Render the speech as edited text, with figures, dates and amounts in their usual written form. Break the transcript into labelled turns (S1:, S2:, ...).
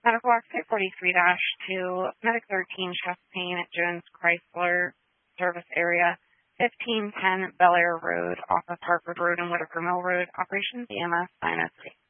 S1: Medical Exit 43-2, Medic 13, chest pain at Jones Chrysler Service Area, 1510 Bel Air Road, off of Hartford Road and Whitaker Mill Road, operations EMS 903.